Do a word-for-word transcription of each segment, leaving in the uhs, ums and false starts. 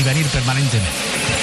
venir permanentemente.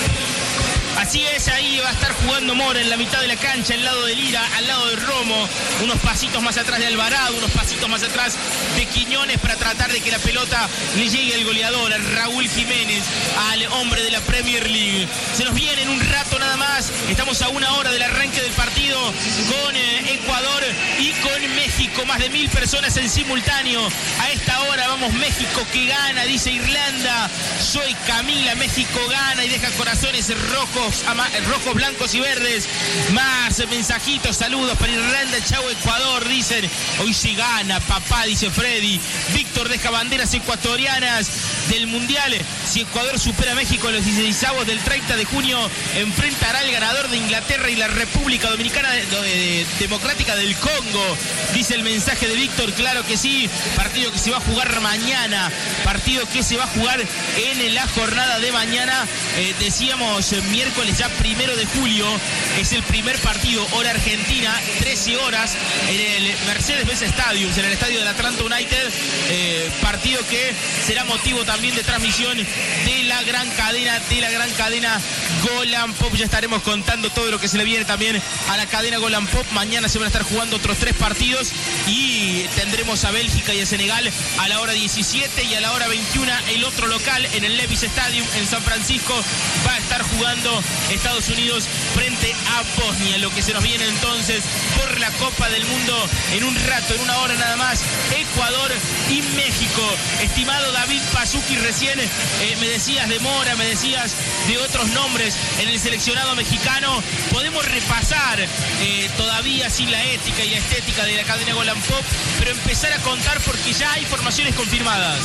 Así es, ahí va a estar jugando Mora en la mitad de la cancha, al lado de Lira, al lado de Romo, unos pasitos más atrás de Alvarado, unos pasitos más atrás de Quiñones para tratar de que la pelota le llegue al goleador, a Raúl Jiménez, al hombre de la Premier League. Se nos viene en un rato nada más, estamos a una hora del arranque del partido con eh, Ecuador y con México, más de mil personas en simultáneo. A esta hora vamos México que gana, dice Irlanda, soy Camila, México gana y deja corazones rojos. Ama, rojos, blancos y verdes. Más mensajitos, saludos para Irlanda, chau Ecuador, dicen. Hoy se gana, papá, dice Freddy. Víctor deja banderas ecuatorianas del Mundial. Si Ecuador supera a México en los dieciseisavos del treinta de junio, enfrentará al ganador de Inglaterra y la República Dominicana de, de, de, Democrática del Congo. Dice el mensaje de Víctor, claro que sí. Partido que se va a jugar mañana. Partido que se va a jugar en la jornada de mañana. Eh, decíamos eh, miércoles ya primero de julio, es el primer partido, hora argentina, trece horas, en el Mercedes-Benz Stadium, en el estadio del Atlanta United, eh, partido que será motivo también de transmisión de la gran cadena, de la gran cadena Golan Pop. Ya estaremos contando todo lo que se le viene también a la cadena Golan Pop. Mañana se van a estar jugando otros tres partidos y tendremos a Bélgica y a Senegal a la hora diecisiete y a la hora veintiuno el otro local en el Levi's Stadium en San Francisco va a estar jugando Estados Unidos frente a Bosnia. Lo que se nos viene entonces por la Copa del Mundo en un rato, en una hora nada más, Ecuador y México. Estimado David Pazuki, recién eh, me decías de Mora, me decías de otros nombres en el seleccionado mexicano. Podemos repasar eh, todavía sin la ética y la estética de la cadena Golan Pop, pero empezar a contar porque ya hay formaciones confirmadas.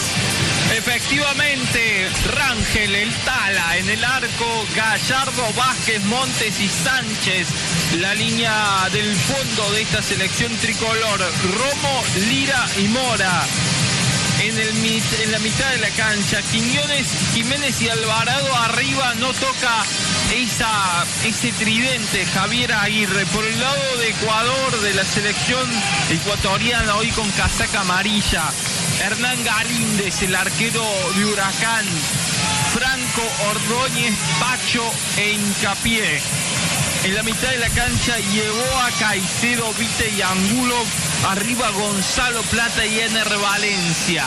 Efectivamente, Rangel, el Tala, en el arco, Gallardo, Vázquez, Montes y Sánchez, la línea del fondo de esta selección tricolor, Romo, Lira y Mora. En, el, en la mitad de la cancha, Quiñones, Jiménez y Alvarado arriba, no toca esa, ese tridente, Javier Aguirre. Por el lado de Ecuador, de la selección ecuatoriana, hoy con casaca amarilla, Hernán Galíndez, el arquero de Huracán, Franco, Ordóñez, Pacho e Hincapié. En la mitad de la cancha llevó a Caicedo, Vite y Angulo. Arriba Gonzalo Plata y Ener Valencia.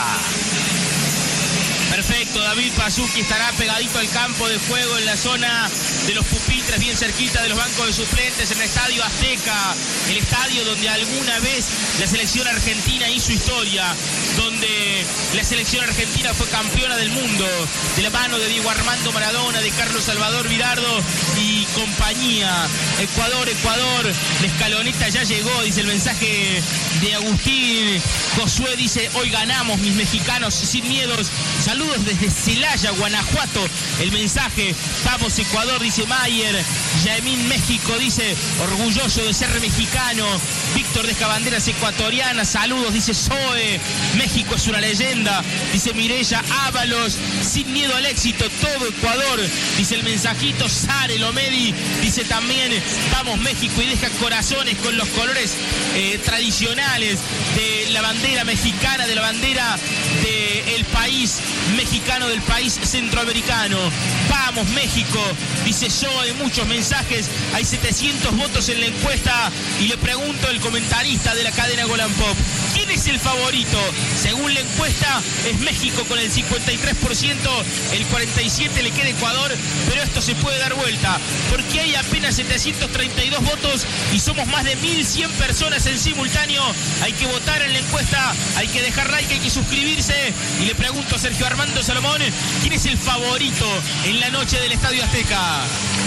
Perfecto, David Pazuki estará pegadito al campo de juego en la zona de los pupitres, bien cerquita de los bancos de suplentes, en el Estadio Azteca, el estadio donde alguna vez la selección argentina hizo historia, donde la selección argentina fue campeona del mundo, de la mano de Diego Armando Maradona, de Carlos Salvador Virardo y compañía. Ecuador, Ecuador, la escaloneta ya llegó, dice el mensaje de Agustín. Josué dice, hoy ganamos, mis mexicanos, sin miedos. Saludos desde Celaya, Guanajuato. El mensaje, vamos Ecuador, dice Mayer. Yaemín, México, dice, orgulloso de ser mexicano. Víctor deja banderas ecuatorianas. Saludos, dice Zoe. México es una leyenda, dice Mireya Ábalos. Sin miedo al éxito, todo Ecuador, dice el mensajito. Sare Lomedi dice también, vamos México, y deja corazones con los colores eh, tradicionales de la bandera mexicana, de la bandera del país mexicano, del país centroamericano. Vamos México, dice Zoe. Muchos mensajes, hay setecientos votos en la encuesta y le pregunto al comentarista de la cadena Golan Pop, ¿quién es el favorito? Según la encuesta es México con el cincuenta y tres por ciento, el cuarenta y siete por ciento le queda Ecuador, pero esto se puede dar vuelta porque hay apenas setecientos treinta y dos votos y somos más de mil cien personas en simultáneo. Hay que votar en la encuesta, hay que dejar like, hay que suscribirse. Y le pregunto a Sergio Armando Salomón, ¿quién es el favorito en la noche del Estadio Azteca?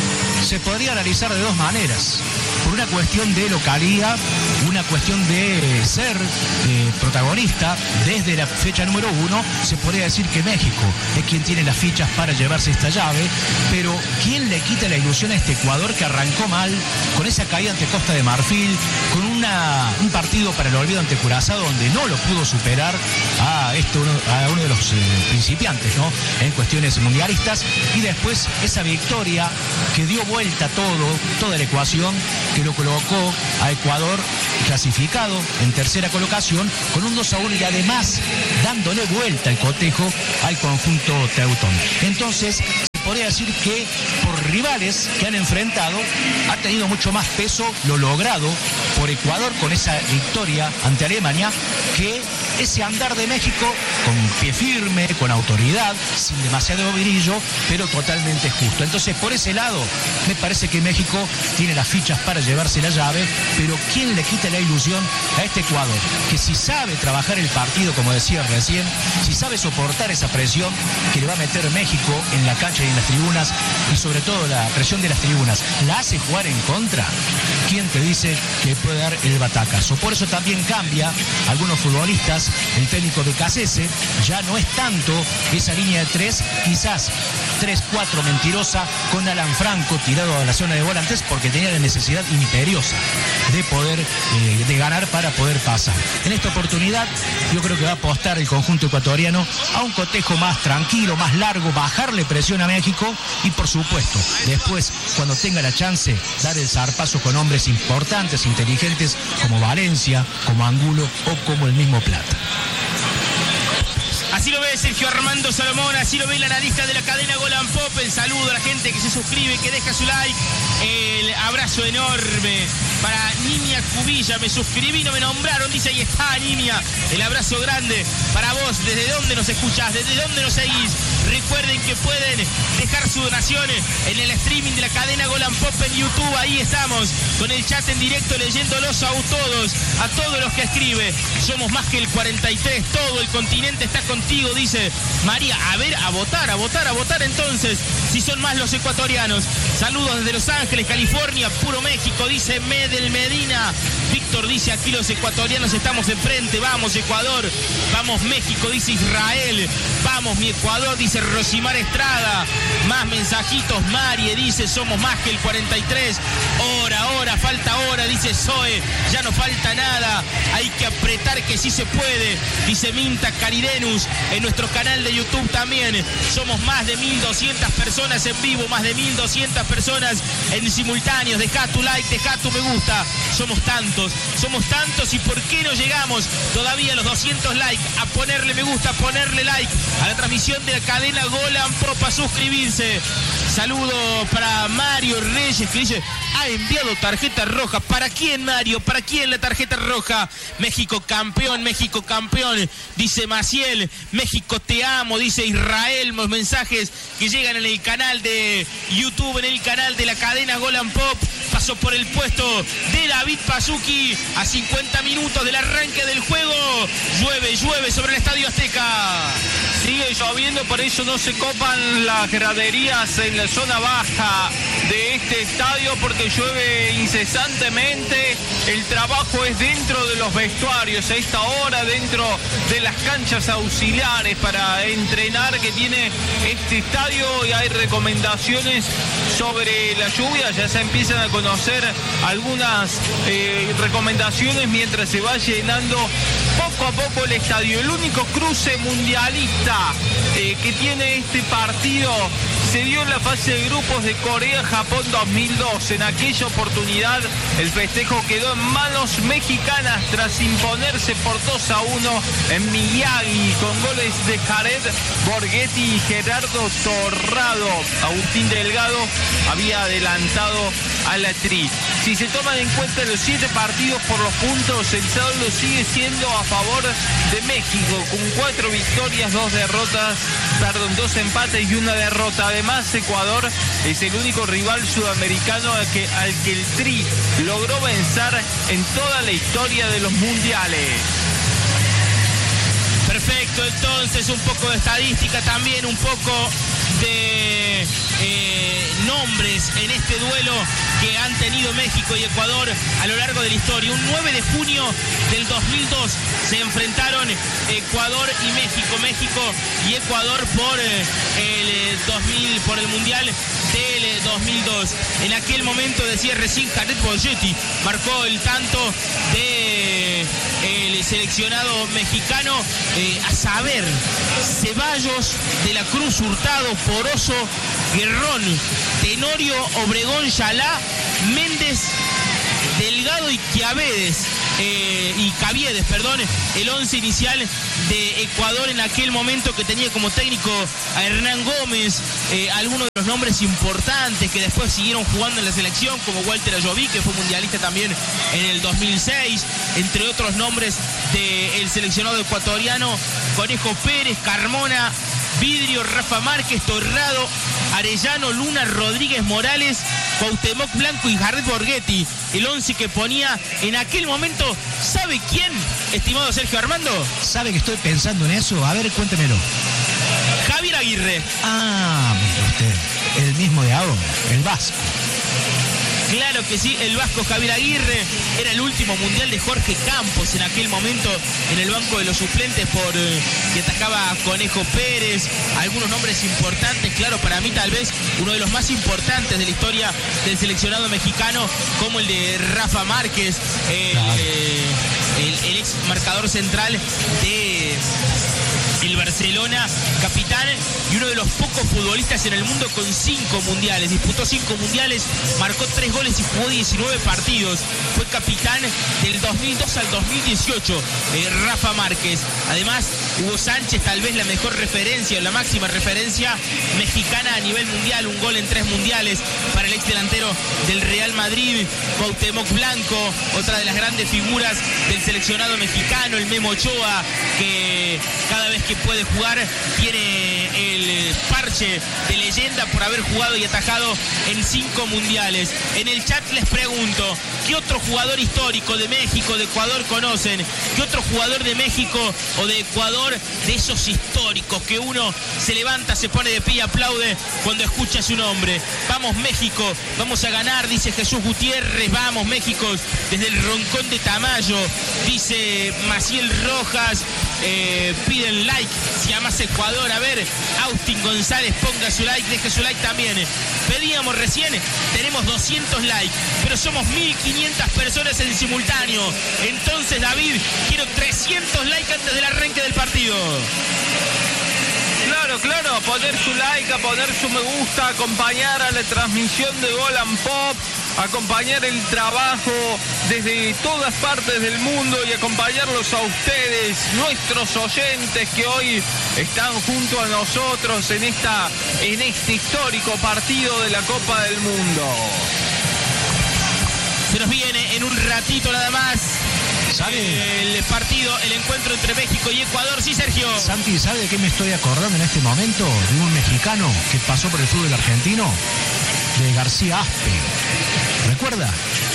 Se podría analizar de dos maneras. Por una cuestión de localidad, una cuestión de ser eh, protagonista. Desde la fecha número uno se podría decir que México es quien tiene las fichas para llevarse esta llave, pero ¿quién le quita la ilusión a este Ecuador que arrancó mal con esa caída ante Costa de Marfil, con una, un partido para el olvido ante Curazao donde no lo pudo superar a, esto, a uno de los eh, principiantes, ¿no?, en cuestiones mundialistas, y después esa victoria que dio vuelta todo, toda la ecuación, que lo colocó a Ecuador clasificado en tercera colocación con un dos a uno y además dándole vuelta el cotejo al conjunto teutón. Entonces se podría decir que por rivales que han enfrentado ha tenido mucho más peso lo logrado por Ecuador con esa victoria ante Alemania que ese andar de México con pie firme, con autoridad, sin demasiado brillo, pero totalmente justo. Entonces, por ese lado, me parece que México tiene las fichas para llevarse la llave, pero ¿quién le quita la ilusión a este Ecuador? Que si sabe trabajar el partido, como decía recién, si sabe soportar esa presión que le va a meter México en la cancha y en las tribunas, y sobre todo la presión de las tribunas, la hace jugar en contra, ¿quién te dice que puede dar el batacazo? Por eso también cambia algunos futbolistas. El técnico de Cassese ya no es tanto esa línea de tres, quizás tres cuatro mentirosa con Alan Franco tirado a la zona de volantes porque tenía la necesidad imperiosa de poder, eh, de ganar para poder pasar. En esta oportunidad yo creo que va a apostar el conjunto ecuatoriano a un cotejo más tranquilo, más largo, bajarle presión a México y por supuesto, después cuando tenga la chance, dar el zarpazo con hombres importantes, inteligentes como Valencia, como Angulo o como el mismo Plata. Así lo ve Sergio Armando Salomón, así lo ve el analista de la cadena Gol and Pop. El saludo a la gente que se suscribe, que deja su like. El abrazo enorme para Nimia Cubilla. Me suscribí, no me nombraron, dice ahí está Nimia. El abrazo grande para vos. ¿Desde dónde nos escuchás? ¿Desde dónde nos seguís? Recuerden que pueden dejar su donación en el streaming de la cadena Gol and Pop en YouTube. Ahí estamos, con el chat en directo, leyéndolos a todos, a todos los que escriben. Somos más que el cuarenta y tres, todo el continente está contigo, dice María. A ver, a votar, a votar, a votar entonces, si son más los ecuatorianos. Saludos desde Los Ángeles, California, puro México, dice Medel Medina. Víctor dice, aquí los ecuatorianos estamos enfrente. Vamos Ecuador, vamos México, dice Israel. Vamos mi Ecuador, dice Rosimar Estrada. Más mensajitos, Marie dice, somos más que el cuarenta y tres. Hora, hora, falta hora, dice Zoe. Ya no falta nada, hay que apretar que sí se puede, dice Minta Caridenus. En nuestro canal de YouTube también somos más de mil doscientas personas en vivo, más de mil doscientas personas en simultáneos. Deja tu like, deja tu me gusta. Somos tantos, somos tantos y ¿por qué no llegamos todavía a los doscientos likes? A ponerle me gusta, a ponerle like a la transmisión de la cadena Gol and Pop, a suscribirse. Saludo para Mario Reyes que dice, ha enviado tarjeta roja. ¿Para quién, Mario? ¿Para quién la tarjeta roja? México campeón, México campeón, dice Maciel. México te amo, dice Israel. Los mensajes que llegan en el canal de YouTube, en el canal de la cadena Gol and Pop. Pasó por el puesto de David Pazuki a cincuenta minutos del arranque del juego. Llueve, llueve sobre el Estadio Azteca. Sigue lloviendo, por eso no se copan las graderías en la zona baja de este estadio, porque llueve incesantemente. El trabajo es dentro de los vestuarios, a esta hora dentro de las canchas auxiliares para entrenar que tiene este estadio, y hay recomendaciones sobre la lluvia. Ya se empiezan a conocer algunas eh, recomendaciones mientras se va llenando poco a poco el estadio. El único cruce mundialista eh, que tiene este partido se dio en la fase de grupos de Corea-Japón dos mil dos. En aquella oportunidad el festejo quedó en manos mexicanas tras imponerse por dos a uno en Miyagi con goles de Jared Borghetti y Gerardo Torrado. Agustín Delgado había adelantado a la Tri. Si se toman en cuenta los siete partidos por los puntos, el saldo sigue siendo a favor de México, con cuatro victorias, dos derrotas, perdón, dos empates y una derrota. Además, Ecuador es el único rival sudamericano al que, al que el Tri logró vencer en toda la historia de los mundiales. Perfecto, entonces un poco de estadística también, un poco de eh, nombres en este duelo que han tenido México y Ecuador a lo largo de la historia. Un nueve de junio del dos mil dos se enfrentaron Ecuador y México, México y Ecuador por eh, el dos mil, por el Mundial del dos mil dos. En aquel momento, decía recién, Jared Borghetti marcó el tanto de el seleccionado mexicano, eh, a saber, Ceballos, De la Cruz, Hurtado, Poroso, Guerrón, Tenorio, Obregón, Yalá, Méndez, Delgado y Quiavedes. eh, y Caviedes, perdón, el once inicial de Ecuador en aquel momento, que tenía como técnico a Hernán Gómez, eh, algunos de los nombres importantes que después siguieron jugando en la selección, como Walter Ayoví, que fue mundialista también en el dos mil seis, entre otros nombres del seleccionado ecuatoriano: Conejo Pérez, Carmona, Vidrio, Rafa Márquez, Torrado, Arellano, Luna, Rodríguez, Morales, Cuauhtémoc Blanco y Jared Borghetti. El once que ponía en aquel momento, ¿sabe quién, estimado Sergio Armando? ¿Sabe que estoy pensando en eso? A ver, cuéntemelo. Javier Aguirre. Ah, mire usted, el mismo de ahora, el vasco. Claro que sí, el vasco Javier Aguirre. Era el último mundial de Jorge Campos en aquel momento en el banco de los suplentes, por eh, que atacaba a Conejo Pérez. Algunos nombres importantes, claro, para mí tal vez uno de los más importantes de la historia del seleccionado mexicano, como el de Rafa Márquez, eh, claro. eh, el, el ex marcador central de el Barcelona, capitán y uno de los pocos futbolistas en el mundo con cinco mundiales. Disputó cinco mundiales, marcó tres goles y jugó diecinueve partidos. Fue capitán del dos mil dos al dos mil dieciocho, eh, Rafa Márquez. Además, Hugo Sánchez, tal vez la mejor referencia, la máxima referencia mexicana a nivel mundial. Un gol en tres mundiales para el ex delantero del Real Madrid. Cuauhtémoc Blanco, otra de las grandes figuras del seleccionado mexicano. El Memo Ochoa, que cada vez que puede jugar tiene el parche de leyenda por haber jugado y atajado en cinco mundiales. En el chat les pregunto, ¿qué otro jugador histórico de México, de Ecuador conocen? ¿Qué otro jugador de México o de Ecuador, de esos históricos que uno se levanta, se pone de pie y aplaude cuando escucha su nombre? Vamos México, vamos a ganar, dice Jesús Gutiérrez. Vamos México, desde el Roncón de Tamayo, dice Maciel Rojas. Eh, piden like si amas Ecuador. A ver, Austin González, ponga su like, deje su like también. Pedíamos recién, tenemos doscientos likes, pero somos mil quinientas personas en simultáneo. Entonces, David, quiero trescientos likes antes del arranque del partido. Claro, claro, a poner su like, a poner su me gusta, a acompañar a la transmisión de Gol and Pop, acompañar el trabajo desde todas partes del mundo y acompañarlos a ustedes, nuestros oyentes que hoy están junto a nosotros en esta, en este histórico partido de la Copa del Mundo. Se nos viene en un ratito nada más. ¿Sabe? El partido, el encuentro entre México y Ecuador. Sí, Sergio. Santi, ¿sabe de qué me estoy acordando en este momento? De un mexicano que pasó por el fútbol argentino, de García Aspe. ¿Recuerda?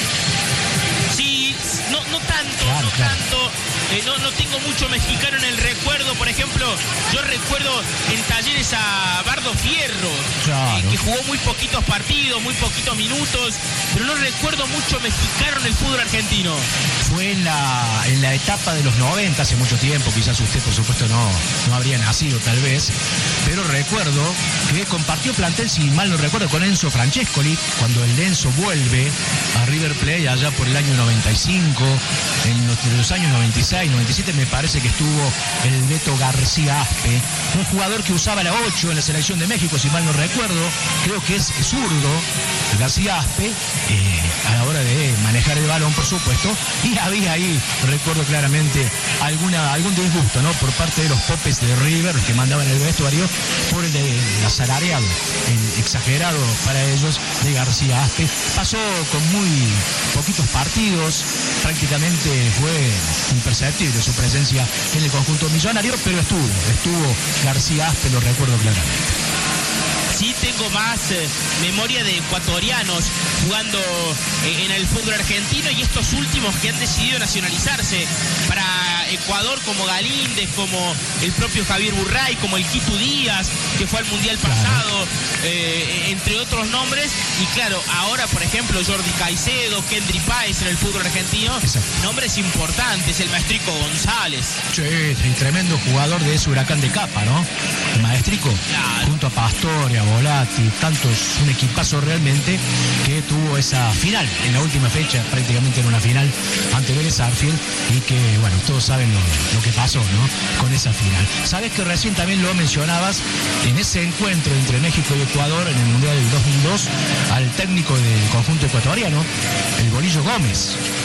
Sí, no, no tanto, claro, no claro. tanto. Eh, no, no tengo mucho mexicano en el recuerdo. Por ejemplo, yo recuerdo en Talleres a Bardo Fierro, claro. eh, que jugó muy poquitos partidos, muy poquitos minutos, pero no recuerdo mucho mexicano en el fútbol argentino. Fue en la, en la etapa de los noventa, hace mucho tiempo, quizás usted por supuesto no, no habría nacido tal vez, pero recuerdo que compartió plantel, si mal no recuerdo, con Enzo Francescoli, cuando el Enzo vuelve a River Plate allá por el año noventa y cinco, en los, en los años noventa y seis, noventa y siete me parece que estuvo el Beto García Aspe, un jugador que usaba la ocho en la selección de México, si mal no recuerdo, creo que es zurdo, García Aspe, eh, a la hora de manejar el balón, por supuesto, y había ahí, recuerdo claramente, alguna, algún disgusto, ¿no?, por parte de los popes de River, los que mandaban el vestuario, por el, el asalariado, el exagerado para ellos de García Aspe. Pasó con muy poquitos partidos, prácticamente fue imperceptible su presencia en el conjunto millonario, pero estuvo, estuvo García Aspe, lo recuerdo claramente. Sí, tengo más eh, memoria de ecuatorianos jugando eh, en el fútbol argentino, y estos últimos que han decidido nacionalizarse para Ecuador, como Galíndez, como el propio Javier Burray, como el Quito Díaz, que fue al Mundial pasado, eh, entre otros nombres. Y claro, ahora por ejemplo Jordi Caicedo, Kendry Páez en el fútbol argentino. Exacto. Nombres importantes, el Maestrico González. Sí, sí, tremendo jugador de ese Huracán de Capa, ¿no? El Maestrico, claro, junto a Pastore, a Volati, tantos, un equipazo realmente, que tuvo esa final en la última fecha, prácticamente en una final ante Vélez Sarsfield, y que, bueno, todos saben lo, lo que pasó, ¿no?, con esa final. Sabes que recién también lo mencionabas, en ese encuentro entre México y Ecuador en el Mundial del dos mil dos, al técnico del conjunto ecuatoriano, el Bolillo Gómez.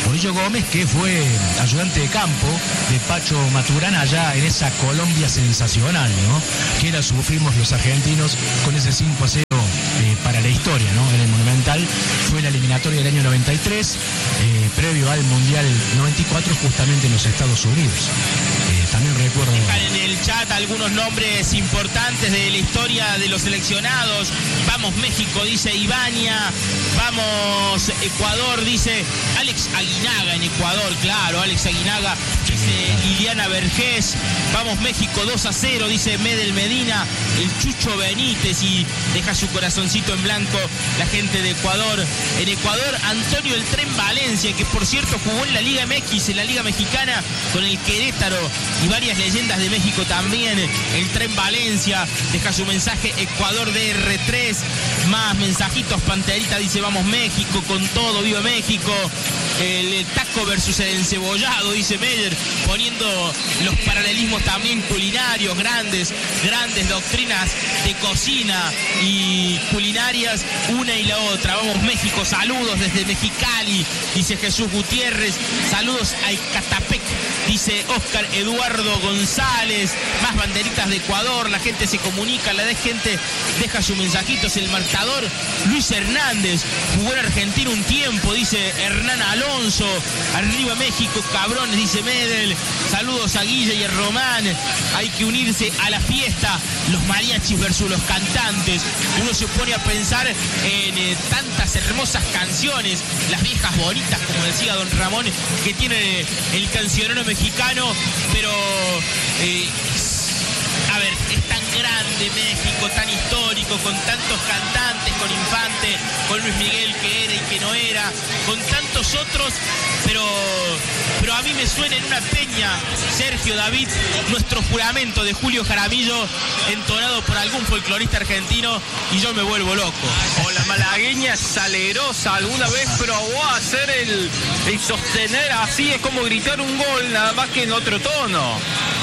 Murillo Gómez, que fue ayudante de campo de Pacho Maturana allá en esa Colombia sensacional, ¿no? Que la sufrimos los argentinos con ese cinco a cero eh, para la historia, ¿no? En el Monumental fue la eliminatoria del año noventa y tres, eh, previo al Mundial noventa y cuatro, justamente en los Estados Unidos. Eh, también recuerdo... En el chat algunos nombres importantes de la historia de los seleccionados. Vamos México, dice Ibania. Vamos Ecuador, dice Alex Aguinaga en Ecuador, claro, Alex Aguinaga, dice Liliana Vergés. Vamos México dos a cero, dice Medel Medina, el Chucho Benítez, y deja su corazoncito en blanco la gente de Ecuador. En Ecuador, Antonio El Tren Valencia, que por cierto jugó en la Liga M X, en la Liga Mexicana, con el Querétaro, y varias leyendas de México también. El Tren Valencia deja su mensaje. Ecuador D R tres, más mensajitos. Panterita dice vamos México con todo, viva México. El, el taco versus el encebollado, dice Meyer, poniendo los paralelismos también culinarios, grandes, grandes doctrinas de cocina y culinarias, una y la otra. Vamos México, saludos desde Mexicali, dice Jesús Gutiérrez. Saludos a Ecatepec, dice Oscar Eduardo González. Más banderitas de Ecuador, la gente se comunica, la de gente deja sus mensajitos. El marcador, Luis Hernández, jugó en Argentina un tiempo, dice Hernán Alonso. Arriba México, cabrones, dice Medel. Saludos a Guille y a Román. Hay que unirse a la fiesta. Los mariachis versus los cantantes. Uno se pone a pensar en eh, tantas hermosas canciones, las viejas bonitas, como decía don Ramón, que tiene el cancionero mexicano, pero eh, a ver, es tan grande México, tan histórico, con tantos cantantes, con Infante, con Luis Miguel, que era y que no era, con tantos otros, pero, pero a mí me suena en una peña, Sergio David, nuestro juramento de Julio Jaramillo, entonado por algún folclorista argentino, y yo me vuelvo loco. O la malagueña Salerosa, alguna vez probó a hacer el, el sostener así, es como gritar un gol, nada más que en otro tono.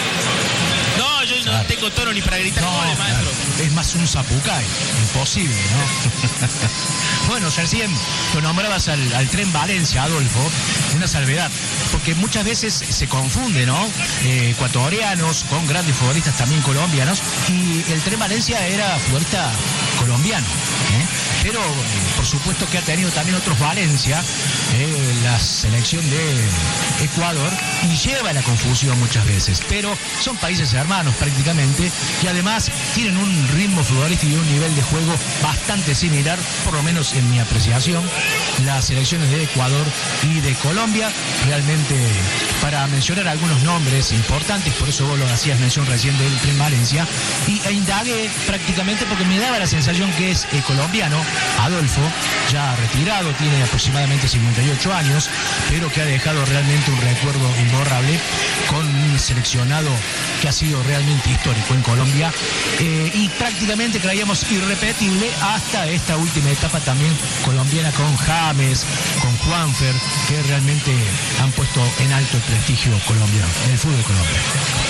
No, yo no tengo tono ni para gritar no, goles, maestro. Es más un zapucay, imposible, ¿no? Bueno, recién lo nombrabas al, al Tren Valencia, Adolfo, una salvedad, porque muchas veces se confunde, ¿no? Eh, ecuatorianos con grandes futbolistas también colombianos, y el Tren Valencia era futbolista colombiano, ¿eh? Pero eh, por supuesto que ha tenido también otros Valencia, eh, la selección de Ecuador, y lleva la confusión muchas veces, pero son países hermanos prácticamente, y además tienen un ritmo futbolístico y un nivel de juego bastante similar, por lo menos en mi apreciación, las selecciones de Ecuador y de Colombia. Realmente, para mencionar algunos nombres importantes, por eso vos lo hacías mención recién del Tren Valencia, y e indagué prácticamente porque me daba la sensación que es eh, colombiano, Adolfo, ya retirado, tiene aproximadamente cincuenta y ocho años, pero que ha dejado realmente un recuerdo imborrable con un seleccionado que ha sido realmente histórico en Colombia, eh, y prácticamente creíamos irrepetible hasta esta última etapa también colombiana, con James, con Juanfer, que realmente han puesto en alto el prestigio colombiano, en el fútbol colombiano.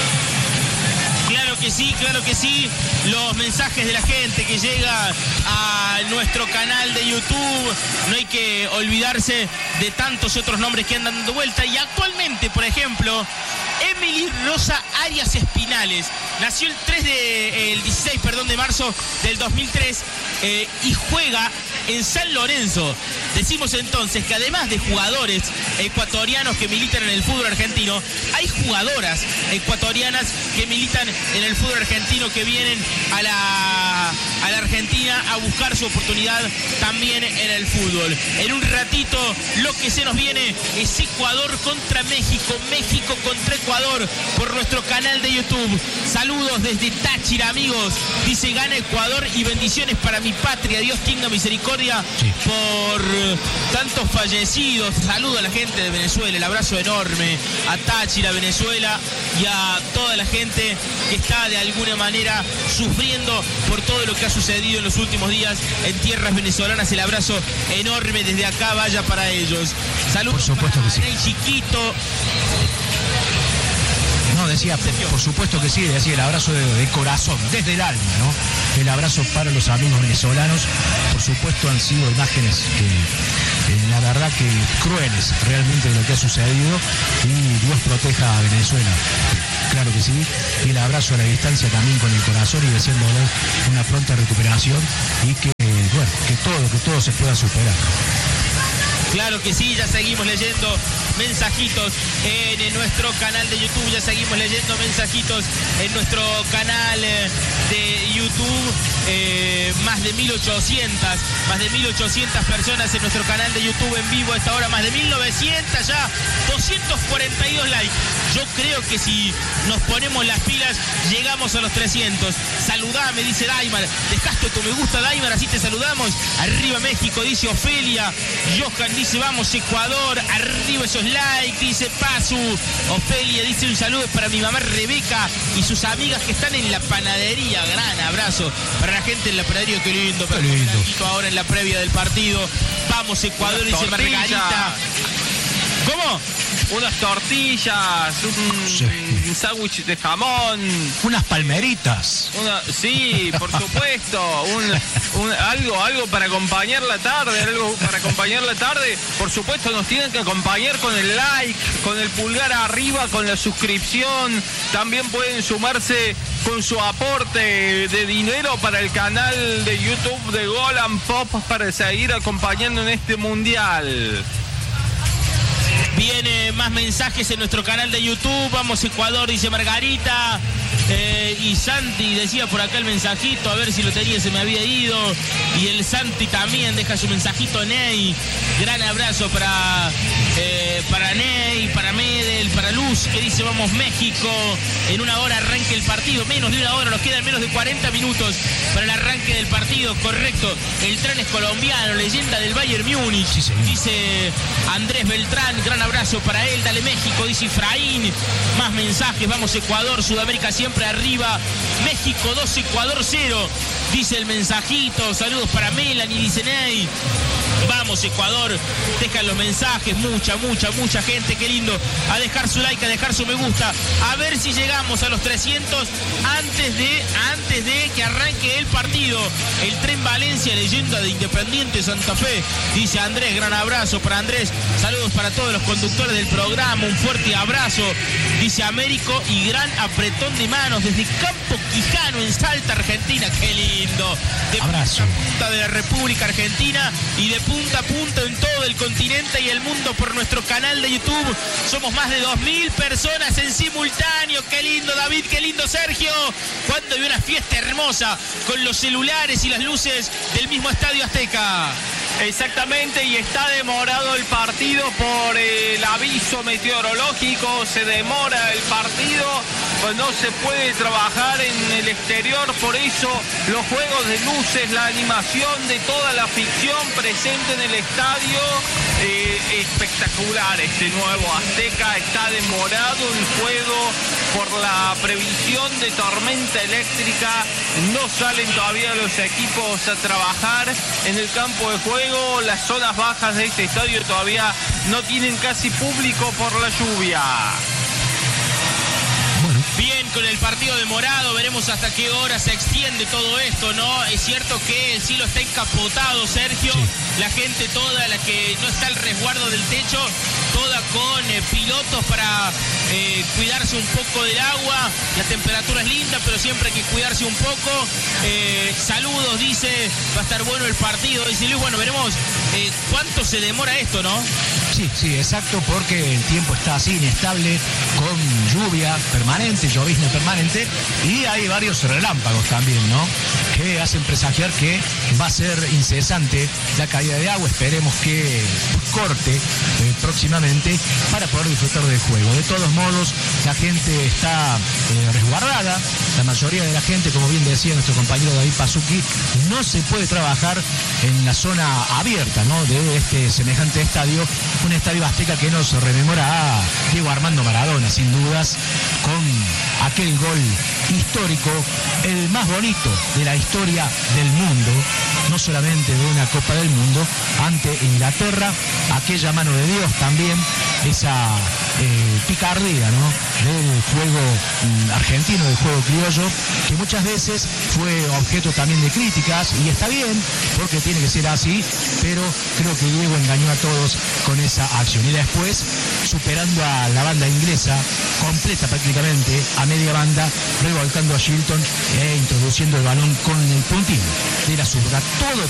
Claro que sí, claro que sí. Los mensajes de la gente que llega a nuestro canal de YouTube, no hay que olvidarse de tantos otros nombres que andan dando vuelta. Y actualmente, por ejemplo, Emily Rosa Arias Espinales nació el tres de el dieciséis, perdón, de marzo del dos mil tres, eh, y juega en San Lorenzo. Decimos entonces que además de jugadores ecuatorianos que militan en el fútbol argentino, hay jugadoras ecuatorianas que militan en el fútbol argentino, que vienen a la, a la Argentina a buscar su oportunidad también en el fútbol. En un ratito lo que se nos viene es Ecuador contra México, México contra Ecuador, por nuestro canal de YouTube. Saludos desde Táchira, amigos. Dice gana Ecuador y bendiciones para mi patria. Dios tenga misericordia sí. por tantos fallecidos. Saludo a la gente de Venezuela, el abrazo enorme a Táchira, Venezuela, y a toda la gente que está de alguna manera sufriendo por todo lo que ha sucedido en los últimos días en tierras venezolanas. El abrazo enorme desde acá vaya para ellos. Saludos por supuesto para que sí. Ney Chiquito. No, decía, por supuesto que sí, decía el abrazo de, de corazón, desde el alma, ¿no? El abrazo para los amigos venezolanos. Por supuesto han sido imágenes que eh, la verdad que crueles realmente de lo que ha sucedido, y Dios proteja a Venezuela. Claro que sí, y el abrazo a la distancia también con el corazón y deseándole una pronta recuperación y que, eh, bueno, que todo, que todo se pueda superar. Claro que sí, ya seguimos leyendo mensajitos en nuestro canal de YouTube, ya seguimos leyendo mensajitos en nuestro canal de YouTube, eh, más de mil ochocientas, más de mil ochocientas personas en nuestro canal de YouTube en vivo a esta hora, más de mil novecientas ya, doscientos cuarenta y dos likes. Yo creo que si nos ponemos las pilas, llegamos a los trescientos. Saludame, dice Daimar, dejaste tu me gusta, Daimar, así te saludamos. Arriba México, dice Ofelia. Johan dice vamos Ecuador, arriba esos likes, dice Pazu. Ofelia dice un saludo para mi mamá Rebeca y sus amigas que están en la panadería. Gran abrazo para la gente en la panadería, qué lindo, qué lindo. Ahora en la previa del partido. Vamos Ecuador, dice Margarita. ¿Cómo? Unas tortillas, un, sí. un sándwich de jamón. Unas palmeritas. Una, sí, por supuesto. Un, un, algo, algo para acompañar la tarde, algo para acompañar la tarde. Por supuesto, nos tienen que acompañar con el like, con el pulgar arriba, con la suscripción. También pueden sumarse con su aporte de dinero para el canal de YouTube de Gol and Pop para seguir acompañando en este mundial. Viene más mensajes en nuestro canal de YouTube. Vamos Ecuador, dice Margarita. Eh, y Santi decía por acá el mensajito, a ver si lo tenía, se me había ido. Y el Santi también deja su mensajito, Ney. Gran abrazo para, eh, para Ney, para Medel, para Luz, que dice vamos México. En una hora arranque el partido, menos de una hora, nos quedan menos de cuarenta minutos para el arranque del partido, correcto. El tren es colombiano, leyenda del Bayern Múnich, sí, sí. Dice Andrés Beltrán, gran abrazo para él, dale México, dice Efraín. Más mensajes, vamos Ecuador, Sudamérica siempre arriba, México dos, Ecuador cero, dice el mensajito. Saludos para Melanie, dice Ney. Vamos Ecuador, dejan los mensajes, mucha, mucha, mucha gente, qué lindo, a dejar su like, a dejar su me gusta, a ver si llegamos a los trescientos antes de, antes de que arranque el partido. El tren Valencia, leyenda de Independiente Santa Fe, dice Andrés, gran abrazo para Andrés, saludos para todos los conductores del programa, un fuerte abrazo, dice Américo, y gran apretón de manos desde Campo Quijano en Salta, Argentina, qué lindo, de abrazo. punta a punta de la República Argentina y de punta a punta en todo el continente y el mundo por nuestro canal de YouTube. Somos más de dos mil personas en simultáneo. Qué lindo, David, qué lindo, Sergio. Cuando hay una fiesta hermosa con los celulares y las luces del mismo Estadio Azteca. Exactamente, y está demorado el partido por el aviso meteorológico, se demora el partido, pues no se puede trabajar en el exterior, por eso los juegos de luces, la animación de toda la ficción presente en el estadio, eh, espectacular este nuevo Azteca, está demorado el juego por la previsión de tormenta eléctrica, no salen todavía los equipos a trabajar en el campo de juego. Las zonas bajas de este estadio todavía no tienen casi público por la lluvia. Bien, con el partido demorado, veremos hasta qué hora se extiende todo esto, ¿no? Es cierto que el cielo está encapotado, Sergio, sí. La gente toda, la que no está al resguardo del techo, toda con eh, pilotos para eh, cuidarse un poco del agua, la temperatura es linda, pero siempre hay que cuidarse un poco. Eh, saludos, dice, va a estar bueno el partido, dice Luis, bueno, veremos eh, cuánto se demora esto, ¿no? Sí, sí, exacto, porque el tiempo está así, inestable, con lluvia permanente, llovizna permanente, y hay varios relámpagos también, ¿no? Que hacen presagiar que va a ser incesante la caída de agua. Esperemos que corte eh, próximamente para poder disfrutar del juego. De todos modos, la gente está eh, resguardada, la mayoría de la gente, como bien decía nuestro compañero David Pazuki, no se puede trabajar en la zona abierta, ¿no?, de este semejante estadio, un estadio azteca que nos rememora a Diego Armando Maradona, sin dudas, con aquel gol histórico, el más bonito de la historia del mundo, no solamente de una Copa del Mundo, ante Inglaterra, aquella mano de Dios también, esa eh, picardía, ¿no?, del juego mm, argentino, del juego criollo, que muchas veces fue objeto también de críticas, y está bien, porque tiene que ser así, pero creo que Diego engañó a todos con esa acción. Y después, superando a la banda inglesa, completa prácticamente, a media banda, revolcando a Shilton e introduciendo el balón con el puntín de la zurda. Todo